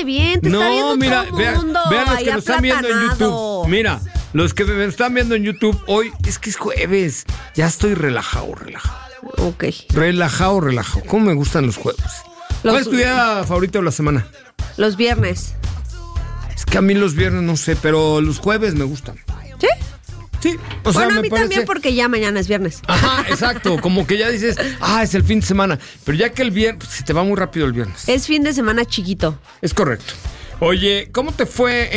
bien, te está viendo mira, todo el mundo. vean los que nos están viendo en YouTube. Mira, los que me están viendo en YouTube hoy, es que es jueves. Ya estoy relajado. Ok. Relajado. ¿Cómo me gustan los jueves? ¿Cuál es tu día favorito de la semana? Los viernes. Es que a mí los viernes no sé, pero los jueves me gustan. ¿Sí? Sí. Bueno, a mí también porque ya mañana es viernes. Ajá, exacto. Como que ya dices, es el fin de semana. Pero ya que el viernes, se te va muy rápido el viernes. Es fin de semana chiquito. Es correcto. Oye, ¿cómo te fue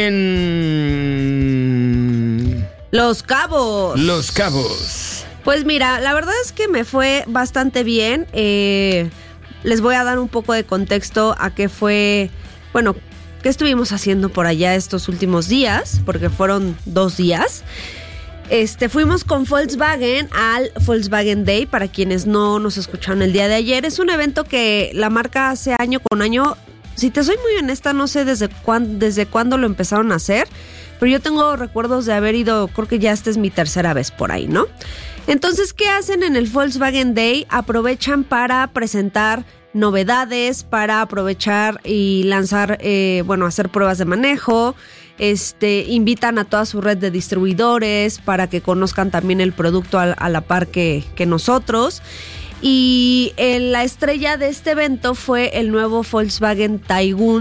en Los Cabos? Los Cabos. Pues mira, la verdad es que me fue bastante bien. Les voy a dar un poco de contexto a qué fue, qué estuvimos haciendo por allá estos últimos días, porque fueron 2 días. Fuimos con Volkswagen al Volkswagen Day. Para quienes no nos escucharon el día de ayer, es un evento que la marca hace año con año. Si te soy muy honesta, no sé desde cuándo lo empezaron a hacer, pero yo tengo recuerdos de haber ido, creo que ya esta es mi 3ª vez por ahí, ¿no? Entonces, ¿qué hacen en el Volkswagen Day? Aprovechan para presentar novedades, para aprovechar y lanzar, hacer pruebas de manejo. Invitan a toda su red de distribuidores para que conozcan también el producto a la par que nosotros. Y la estrella de este evento fue el nuevo Volkswagen Taigun,